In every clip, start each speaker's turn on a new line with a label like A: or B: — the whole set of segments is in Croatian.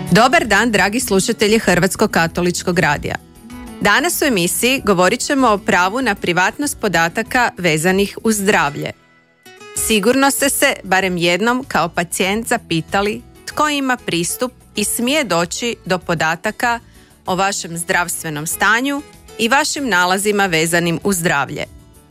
A: Dobar dan, dragi slušatelji Hrvatskog katoličkog radija. Danas u emisiji govorit ćemo o pravu na privatnost podataka vezanih uz zdravlje. Sigurno ste se barem jednom kao pacijent zapitali tko ima pristup i smije doći do podataka o vašem zdravstvenom stanju i vašim nalazima vezanim uz zdravlje.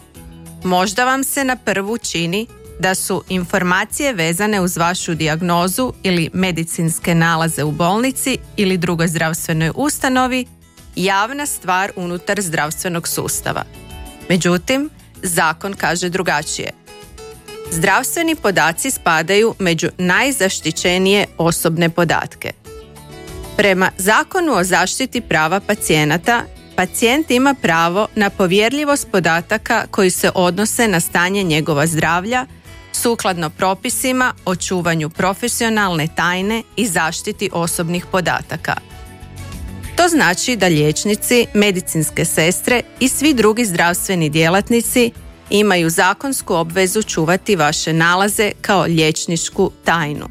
A: Možda vam se na prvu čini da su informacije vezane uz vašu dijagnozu ili medicinske nalaze u bolnici ili drugoj zdravstvenoj ustanovi javna stvar unutar zdravstvenog sustava. Međutim, zakon kaže drugačije. Zdravstveni podaci spadaju među najzaštićenije osobne podatke. Prema Zakonu o zaštiti prava pacijenata, pacijent ima pravo na povjerljivost podataka koji se odnose na stanje njegova zdravlja sukladno propisima o čuvanju profesionalne tajne i zaštiti osobnih podataka. To znači da liječnici, medicinske sestre i svi drugi zdravstveni djelatnici imaju zakonsku obvezu čuvati vaše nalaze kao liječničku tajnu.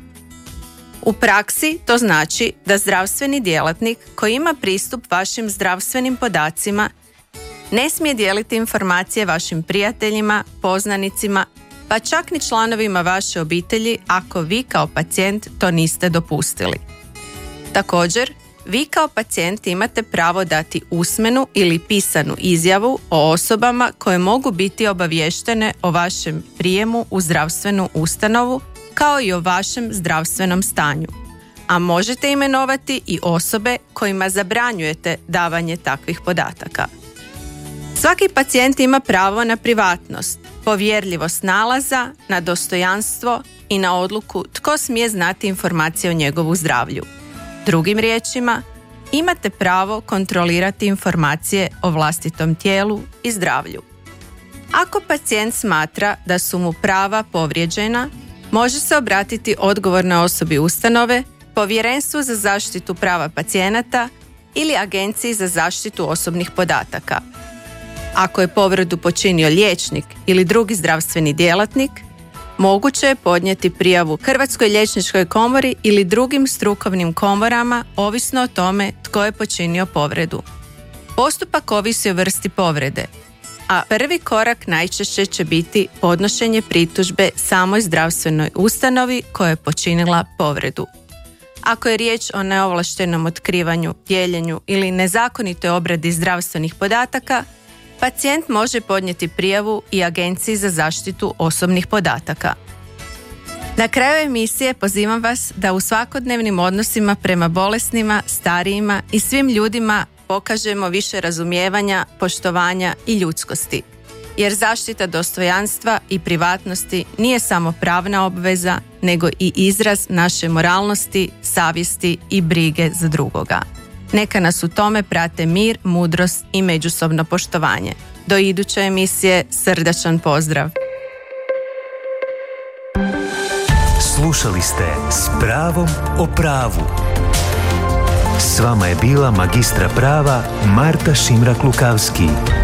A: U praksi to znači da zdravstveni djelatnik koji ima pristup vašim zdravstvenim podacima ne smije dijeliti informacije vašim prijateljima, poznanicima, pa čak ni članovima vaše obitelji ako vi kao pacijent to niste dopustili. Također, vi kao pacijent imate pravo dati usmenu ili pisanu izjavu o osobama koje mogu biti obavještene o vašem prijemu u zdravstvenu ustanovu kao i o vašem zdravstvenom stanju, a možete imenovati i osobe kojima zabranjujete davanje takvih podataka. Svaki pacijent ima pravo na privatnost, povjerljivost nalaza, na dostojanstvo i na odluku tko smije znati informacije o njegovu zdravlju. Drugim riječima, imate pravo kontrolirati informacije o vlastitom tijelu i zdravlju. Ako pacijent smatra da su mu prava povrijeđena, može se obratiti odgovornoj osobi ustanove, Povjerenstvu za zaštitu prava pacijenata ili Agenciji za zaštitu osobnih podataka. Ako je povredu počinio liječnik ili drugi zdravstveni djelatnik, moguće je podnijeti prijavu Hrvatskoj liječničkoj komori ili drugim strukovnim komorama, ovisno o tome tko je počinio povredu. Postupak ovisi o vrsti povrede, a prvi korak najčešće će biti podnošenje pritužbe samoj zdravstvenoj ustanovi koja je počinila povredu. Ako je riječ o neovlaštenom otkrivanju, dijeljenju ili nezakonitoj obradi zdravstvenih podataka, pacijent može podnijeti prijavu i Agenciji za zaštitu osobnih podataka. Na kraju emisije pozivam vas da u svakodnevnim odnosima prema bolesnima, starijima i svim ljudima pokažemo više razumijevanja, poštovanja i ljudskosti, jer zaštita dostojanstva i privatnosti nije samo pravna obveza, nego i izraz naše moralnosti, savjesti i brige za drugoga. Neka nas u tome prate mir, mudrost i međusobno poštovanje. Do iduće emisije, srdačan pozdrav.
B: Slušali ste S pravom o pravu. S vama je bila magistra prava Marta Šimrak-Lukavski.